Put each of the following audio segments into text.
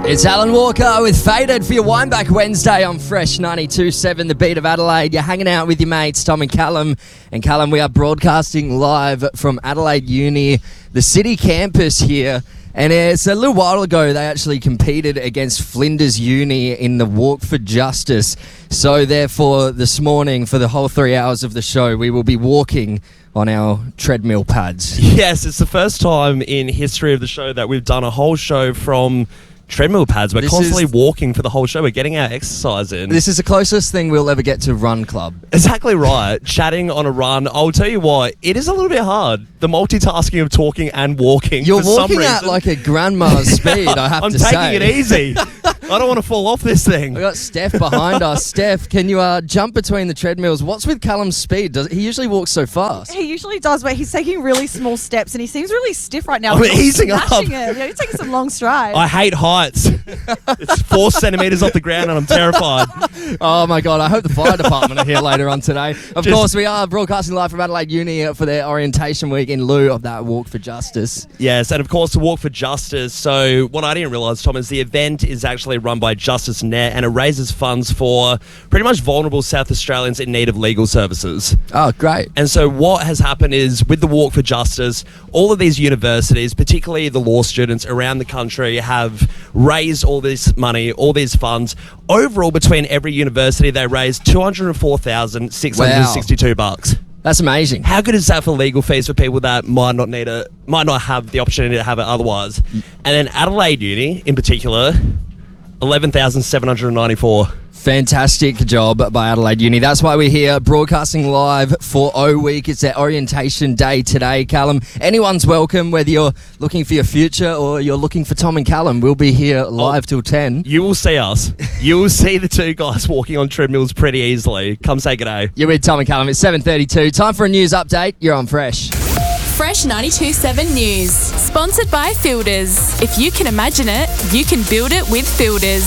It's Alan Walker with Faded for your Wineback Wednesday on Fresh 92.7, the beat of Adelaide. You're hanging out with your mates, Tom and Callum. And Callum, we are broadcasting live from Adelaide Uni, the city campus here. And it's a little while ago they actually competed against Flinders Uni in the Walk for Justice. So therefore, this morning, for the whole 3 hours of the show, we will be walking on our treadmill pads. Yes, it's the first time in history of the show that we've done a whole show from treadmill pads. We're constantly walking for the whole show. We're getting our exercise in. This is the closest thing we'll ever get to Run Club. Exactly right. Chatting on a run. I'll tell you what, it is a little bit hard. The multitasking of talking and walking. You're walking at like a grandma's speed, I have to say. I'm taking it easy. I don't want to fall off this thing. We've got Steph behind us. Steph, can you jump between the treadmills? What's with Callum's speed? He usually walks so fast. He usually does, but he's taking really small steps and he seems really stiff right now. I'm easing up. Yeah, he's taking some long strides. I hate heights. It's 4 centimetres off the ground and I'm terrified. Oh my God, I hope the fire department are here later on today. Of course, we are broadcasting live from Adelaide Uni for their orientation week in lieu of that Walk for Justice. Yes, and of course the Walk for Justice. So what I didn't realise, Tom, is the event is actually run by Justice Net and it raises funds for pretty much vulnerable South Australians in need of legal services. Oh, great. And so what has happened is with the Walk for Justice, all of these universities, particularly the law students around the country, have raised all this money, all these funds. Overall, between every university, they raised $204,662 bucks. That's amazing. How good is that for legal fees for people that might not have the opportunity to have it otherwise? And then Adelaide Uni, in particular, $11,794. Fantastic job by Adelaide Uni. That's why we're here broadcasting live for O Week. It's their orientation day today, Callum. Anyone's welcome, whether you're looking for your future or you're looking for Tom and Callum. We'll be here live till 10. You will see us. You will see the two guys walking on treadmills pretty easily. Come say g'day. You're with Tom and Callum. It's 7:32. Time for a news update. You're on Fresh. Fresh 92.7 News. Sponsored by Fielders. If you can imagine it, you can build it with Fielders.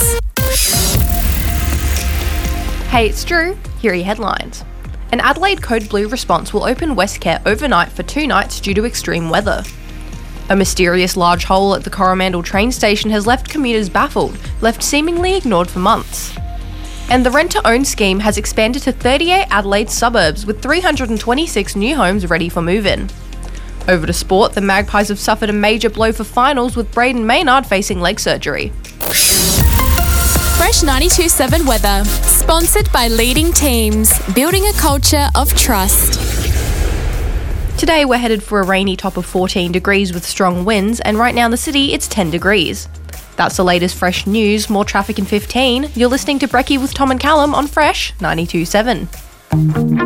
Hey, it's Drew. Here are your headlines. An Adelaide Code Blue response will open Westcare overnight for 2 nights due to extreme weather. A mysterious large hole at the Coromandel train station has left commuters baffled, left seemingly ignored for months. And the rent-to-own scheme has expanded to 38 Adelaide suburbs with 326 new homes ready for move-in. Over to sport, the Magpies have suffered a major blow for finals with Braden Maynard facing leg surgery. Fresh 92.7 weather. Sponsored by Leading Teams. Building a culture of trust. Today we're headed for a rainy top of 14 degrees with strong winds, and right now in the city it's 10 degrees. That's the latest Fresh news. More traffic in 15. You're listening to Brekkie with Tom and Callum on Fresh 92.7.